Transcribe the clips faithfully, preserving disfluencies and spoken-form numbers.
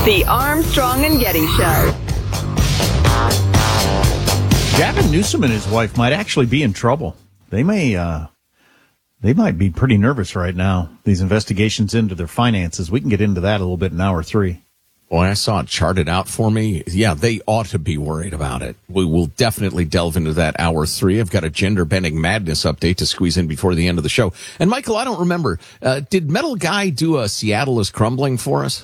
The Armstrong and Getty Show. Gavin Newsom and his wife might actually be in trouble. They may, uh, they might be pretty nervous right now. These investigations into their finances. We can get into that a little bit in hour three. Boy, I saw it charted out for me. Yeah, they ought to be worried about it. We will definitely delve into that hour three. I've got a gender-bending madness update to squeeze in before the end of the show. And Michael, I don't remember, uh, did Metal Guy do a Seattle is Crumbling for us?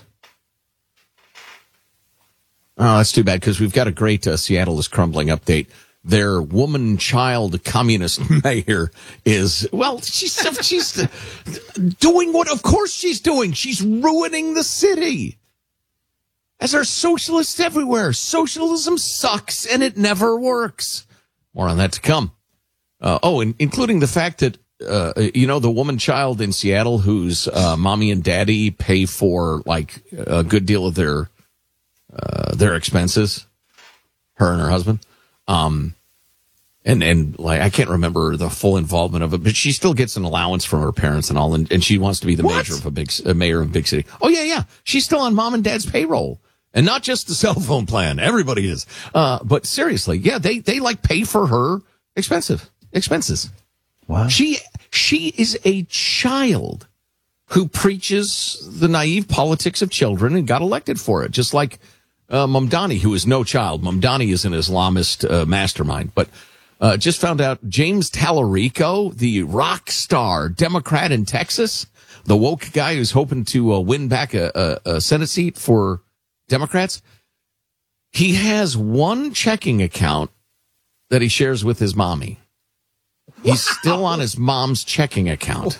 Oh, that's too bad, because we've got a great uh, Seattle is Crumbling update. Their woman-child communist mayor is, well, she's she's doing what, of course she's doing. She's ruining the city. As are socialists everywhere. Socialism sucks, and it never works. More on that to come. Uh, oh, and including the fact that, uh, you know, the woman-child in Seattle whose uh, mommy and daddy pay for, like, a good deal of their Uh, their expenses, her and her husband. Um, and, and like, I can't remember the full involvement of it, but she still gets an allowance from her parents and all. And, and she wants to be the What? major of a big, a mayor of a big city. Oh, yeah, yeah. She's still on mom and dad's payroll, and not just the cell phone plan. Everybody is. Uh, but seriously, yeah, they, they like pay for her expensive expenses. Wow. She, she is a child who preaches the naive politics of children and got elected for it. Just like, Uh, Mamdani, who is no child. Mamdani is an Islamist uh, mastermind. But uh, just found out James Tallarico, the rock star Democrat in Texas, the woke guy who's hoping to uh, win back a, a, a Senate seat for Democrats, he has one checking account that he shares with his mommy. He's wow. still on his mom's checking account.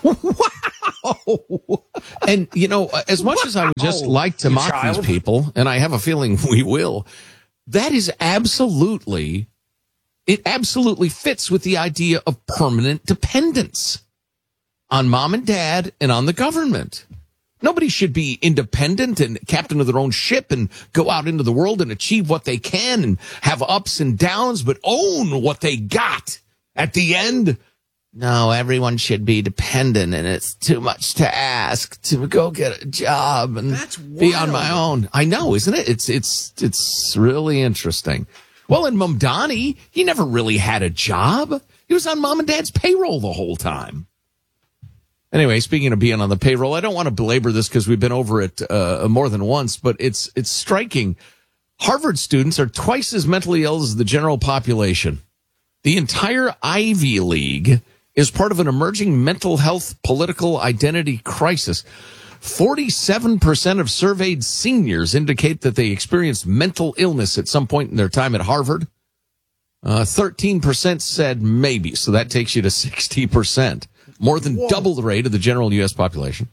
Wow. And, you know, as much wow. as I would just like to mock child. these people, and I have a feeling we will, that is absolutely, it absolutely fits with the idea of permanent dependence on mom and dad and on the government. Nobody should be independent and captain of their own ship and go out into the world and achieve what they can and have ups and downs, but own what they got at the end. No, everyone should be dependent, and it's too much to ask to go get a job and That's be on my own. I know, isn't it? It's it's it's really interesting. Well, in Mamdani, he never really had a job. He was on mom and dad's payroll the whole time. Anyway, speaking of being on the payroll, I don't want to belabor this because we've been over it uh, more than once, but it's it's striking. Harvard students are twice as mentally ill as the general population. The entire Ivy League is part of an emerging mental health political identity crisis. forty-seven percent of surveyed seniors indicate that they experienced mental illness at some point in their time at Harvard. Uh, thirteen percent said maybe, so that takes you to sixty percent. More than Whoa. double the rate of the general U S population.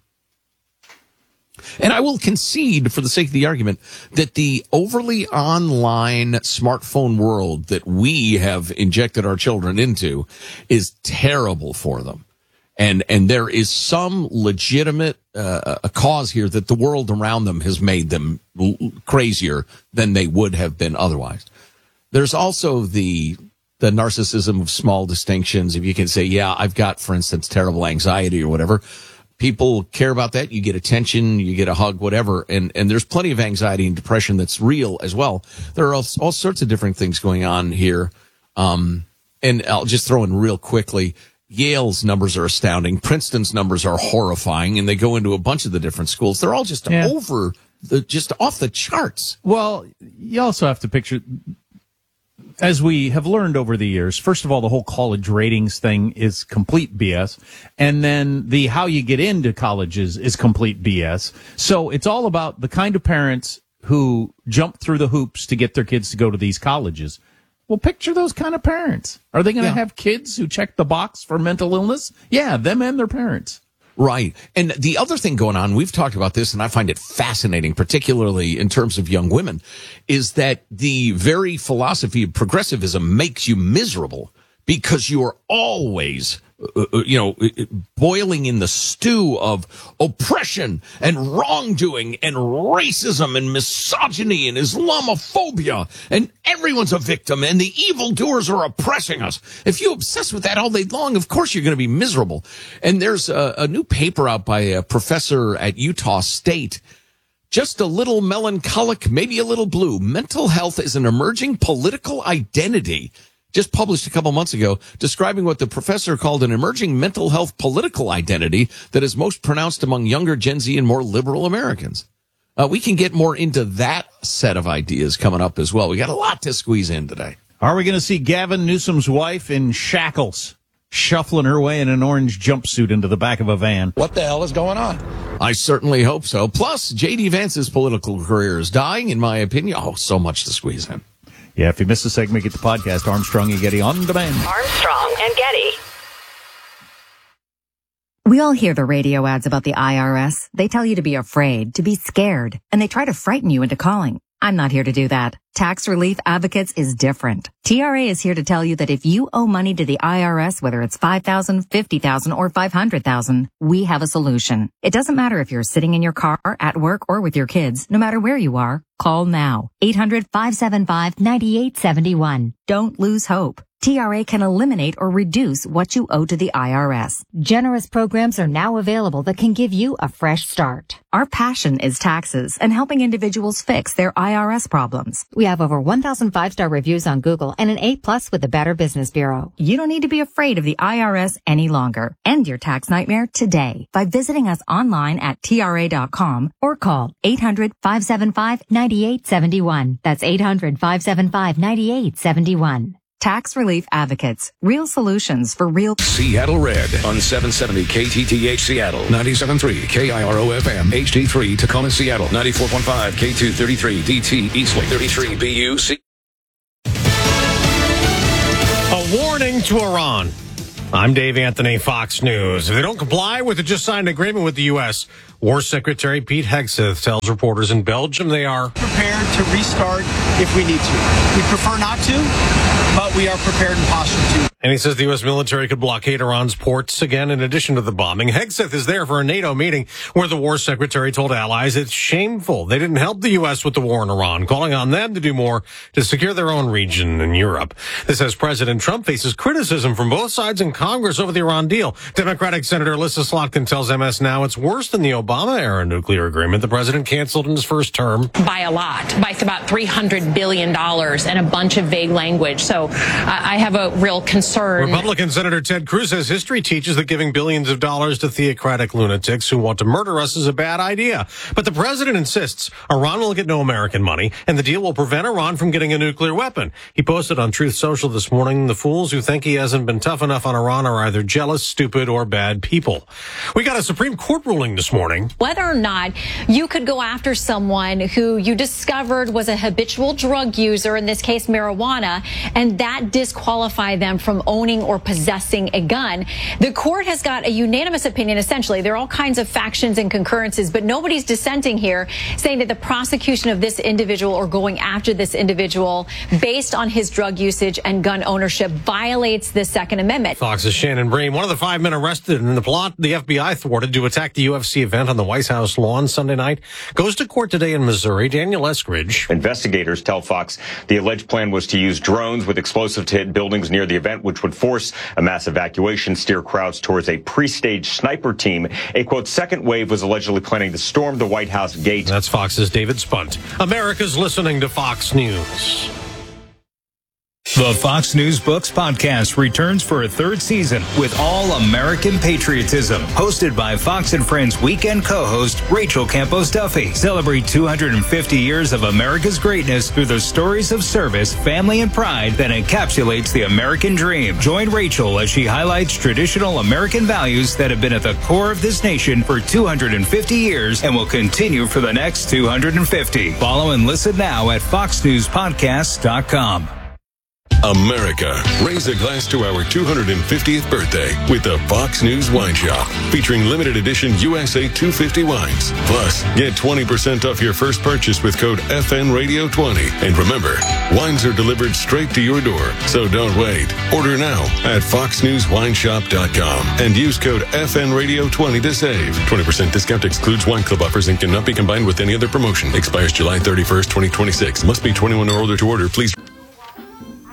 And I will concede, for the sake of the argument, that the overly online smartphone world that we have injected our children into is terrible for them. And and there is some legitimate uh, a cause here that the world around them has made them l- crazier than they would have been otherwise. There's also the the narcissism of small distinctions. If you can say, yeah, I've got, for instance, terrible anxiety or whatever. People care about that. You get attention, you get a hug, whatever. And, and there's plenty of anxiety and depression that's real as well. There are all, all sorts of different things going on here. Um, and I'll just throw in real quickly. Yale's numbers are astounding. Princeton's numbers are horrifying. And they go into a bunch of the different schools. They're all just yeah. over the, just off the charts. Well, you also have to picture, as we have learned over the years, first of all, the whole college ratings thing is complete B S. And then the how you get into colleges is complete B S. So it's all about the kind of parents who jump through the hoops to get their kids to go to these colleges. Well, picture those kind of parents. Are they going to yeah. have kids who check the box for mental illness? Yeah, them and their parents. Right. And the other thing going on, we've talked about this, and I find it fascinating, particularly in terms of young women, is that the very philosophy of progressivism makes you miserable because you are always, uh, you know, boiling in the stew of oppression and wrongdoing and racism and misogyny and Islamophobia, and everyone's a victim and the evildoers are oppressing us. If you obsess with that all day long, of course you're going to be miserable. And there's a, a new paper out by a professor at Utah State just a little melancholic, maybe a little blue. Mental health is an emerging political identity. Just published a couple months ago, describing what the professor called an emerging mental health political identity that is most pronounced among younger Gen Z and more liberal Americans. Uh, we can get more into that set of ideas coming up as well. We got a lot to squeeze in today. Are we going to see Gavin Newsom's wife in shackles, shuffling her way in an orange jumpsuit into the back of a van? What the hell is going on? I certainly hope so. Plus, J D. Vance's political career is dying, in my opinion. Oh, so much to squeeze in. Yeah, if you missed the segment, get the podcast, Armstrong and Getty on demand. Armstrong and Getty. We all hear the radio ads about the I R S. They tell you to be afraid, to be scared, and they try to frighten you into calling. I'm not here to do that. Tax Relief Advocates is different. T R A is here to tell you that if you owe money to the I R S, whether it's five thousand dollars, fifty thousand dollars, or five hundred thousand dollars, we have a solution. It doesn't matter if you're sitting in your car, at work, or with your kids. No matter where you are, call now. eight hundred, five seven five, nine eight seven one. Don't lose hope. T R A can eliminate or reduce what you owe to the I R S. Generous programs are now available that can give you a fresh start. Our passion is taxes and helping individuals fix their I R S problems. We have over one thousand five-star reviews on Google and an A plus with the Better Business Bureau. You don't need to be afraid of the I R S any longer. End your tax nightmare today by visiting us online at T R A dot com or call eight hundred, five seven five, nine eight seven one. That's eight hundred, five seven five, nine eight seven one. Tax Relief Advocates. Real solutions for real... Seattle Red on seven seventy K T T H Seattle, ninety-seven point three K I R O F M, H D three Tacoma Seattle, ninety-four point five K two thirty-three D T Eastlake, thirty-three B U C. A warning to Iran. I'm Dave Anthony, Fox News. If they don't comply with the just signed agreement with the U S, War Secretary Pete Hegseth tells reporters in Belgium they are prepared to restart if we need to. We prefer not to, but we are prepared and postured to. And he says the U S military could blockade Iran's ports again in addition to the bombing. Hegseth is there for a NATO meeting where the war secretary told allies it's shameful they didn't help the U S with the war in Iran, calling on them to do more to secure their own region in Europe. This as President Trump faces criticism from both sides in Congress over the Iran deal. Democratic Senator Alyssa Slotkin tells M S Now it's worse than the Obama-era nuclear agreement the president canceled in his first term. By a lot, by about three hundred billion dollars and a bunch of vague language. So uh, I have a real concern. Republican Senator Ted Cruz says history teaches that giving billions of dollars to theocratic lunatics who want to murder us is a bad idea. But the president insists Iran will get no American money, and the deal will prevent Iran from getting a nuclear weapon. He posted on Truth Social this morning, the fools who think he hasn't been tough enough on Iran are either jealous, stupid, or bad people. We got a Supreme Court ruling this morning. Whether or not you could go after someone who you discovered was a habitual drug user, in this case marijuana, and that disqualify them from owning or possessing a gun. The court has got a unanimous opinion, essentially. There are all kinds of factions and concurrences, but nobody's dissenting here, saying that the prosecution of this individual or going after this individual based on his drug usage and gun ownership violates the Second Amendment. Fox's Shannon Bream, one of the five men arrested in the plot the F B I thwarted to attack the U F C event on the White House lawn Sunday night, goes to court today in Missouri. Daniel Eskridge. Investigators tell Fox the alleged plan was to use drones with explosives to hit buildings near the event, which would force a mass evacuation, steer crowds towards a pre-staged sniper team. A, quote, second wave was allegedly planning to storm the White House gate. That's Fox's David Spunt. America's listening to Fox News. The Fox News Books podcast returns for a third season with all American patriotism. Hosted by Fox and Friends weekend co-host Rachel Campos Duffy. Celebrate two hundred fifty years of America's greatness through the stories of service, family, and pride that encapsulates the American dream. Join Rachel as she highlights traditional American values that have been at the core of this nation for two hundred fifty years and will continue for the next two hundred fifty. Follow and listen now at fox news podcast dot com. America, raise a glass to our two hundred fiftieth birthday with the Fox News Wine Shop, featuring limited edition U S A two fifty wines. Plus, get twenty percent off your first purchase with code F N Radio twenty. And remember, wines are delivered straight to your door, so don't wait. Order now at fox news wine shop dot com and use code F N Radio twenty to save. twenty percent discount excludes wine club offers and cannot be combined with any other promotion. Expires July thirty-first, twenty twenty-six. Must be twenty-one or older to order. Please.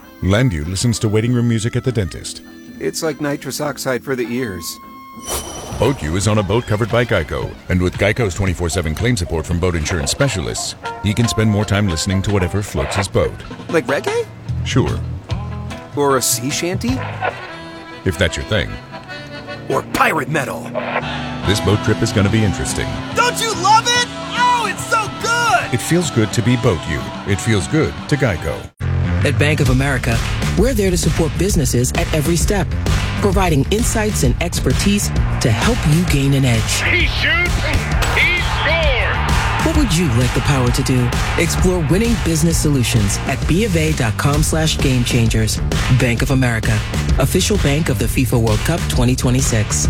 Landu listens to waiting room music at the dentist. It's like nitrous oxide for the ears. Boat U is on a boat covered by Geico, and with Geico's twenty-four seven claim support from boat insurance specialists, he can spend more time listening to whatever floats his boat. Like reggae? Sure. Or a sea shanty? If that's your thing. Or pirate metal? This boat trip is going to be interesting. Don't you love it? Oh, it's so good! It feels good to be Boat U. It feels good to Geico. At Bank of America, we're there to support businesses at every step, providing insights and expertise to help you gain an edge. He shoots, he scores! What would you like the power to do? Explore winning business solutions at BofA.com slash game changers. Bank of America, official bank of the FIFA World Cup twenty twenty-six.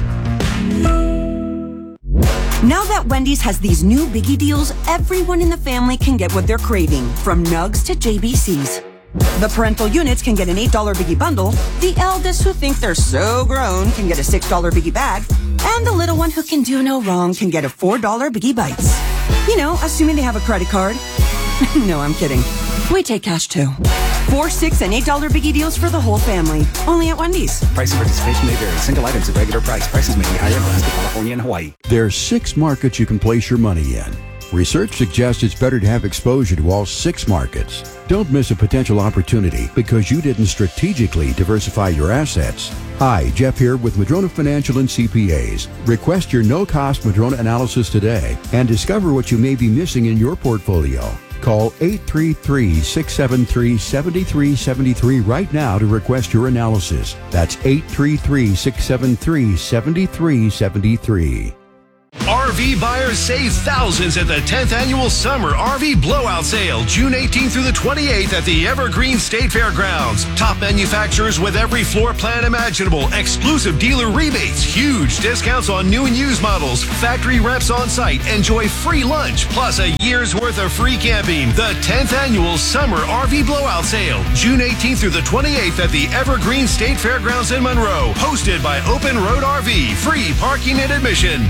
Now that Wendy's has these new biggie deals, everyone in the family can get what they're craving, from nugs to J B Cs. The parental units can get an eight dollar biggie bundle, the eldest who think they're so grown can get a six dollar biggie bag, and the little one who can do no wrong can get a four dollar biggie bites. You know, assuming they have a credit card. No, I'm kidding. We take cash too. Four, six, and eight dollar biggie deals for the whole family. Only at Wendy's. Price and participation may vary. Single items at regular price. Prices may be higher in Alaska, California, and Hawaii. There's six markets you can place your money in. Research suggests it's better to have exposure to all six markets. Don't miss a potential opportunity because you didn't strategically diversify your assets. Hi, Jeff here with Madrona Financial and C P As. Request your no-cost Madrona analysis today and discover what you may be missing in your portfolio. Call eight three three, six seven three, seven three seven three right now to request your analysis. That's eight three three, six seven three, seven three seven three. R V buyers save thousands at the tenth Annual Summer R V Blowout Sale, June eighteenth through the twenty-eighth at the Evergreen State Fairgrounds. Top manufacturers with every floor plan imaginable, exclusive dealer rebates, huge discounts on new and used models, factory reps on site, enjoy free lunch, plus a year's worth of free camping. The tenth Annual Summer R V Blowout Sale, June eighteenth through the twenty-eighth at the Evergreen State Fairgrounds in Monroe, hosted by Open Road R V, free parking and admission.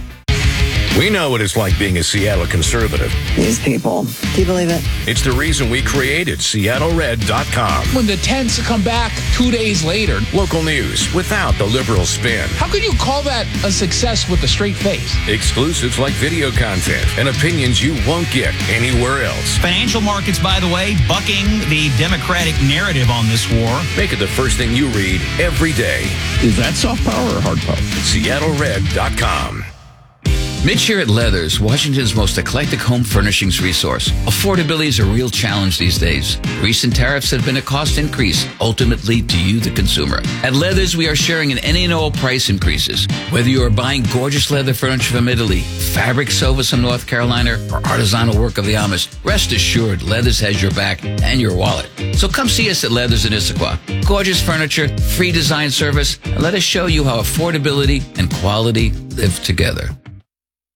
We know what it's like being a Seattle conservative. These people. Do you believe it? It's the reason we created Seattle Red dot com. When the tents come back two days later. Local news without the liberal spin. How could you call that a success with a straight face? Exclusives like video content and opinions you won't get anywhere else. Financial markets, by the way, bucking the Democratic narrative on this war. Make it the first thing you read every day. Is that soft power or hard power? Seattle Red dot com. Mitch here at Leathers, Washington's most eclectic home furnishings resource. Affordability is a real challenge these days. Recent tariffs have been a cost increase, ultimately to you, the consumer. At Leathers, we are sharing in any and all price increases. Whether you are buying gorgeous leather furniture from Italy, fabric sofas from North Carolina, or artisanal work of the Amish, rest assured Leathers has your back and your wallet. So come see us at Leathers in Issaquah. Gorgeous furniture, free design service, and let us show you how affordability and quality live together.